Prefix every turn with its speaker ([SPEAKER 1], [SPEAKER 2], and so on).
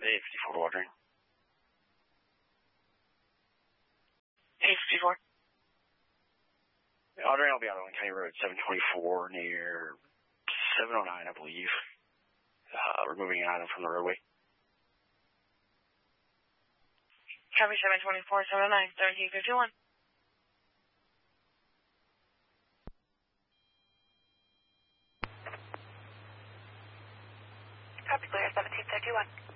[SPEAKER 1] Hey, 54 Audrey.
[SPEAKER 2] Hey, 54.
[SPEAKER 1] Audrey, I'll be out on County Road 724 near 709, I believe. Removing an item from the roadway.
[SPEAKER 2] Copy 724, 709, 1751.
[SPEAKER 3] Copy clear, 1751.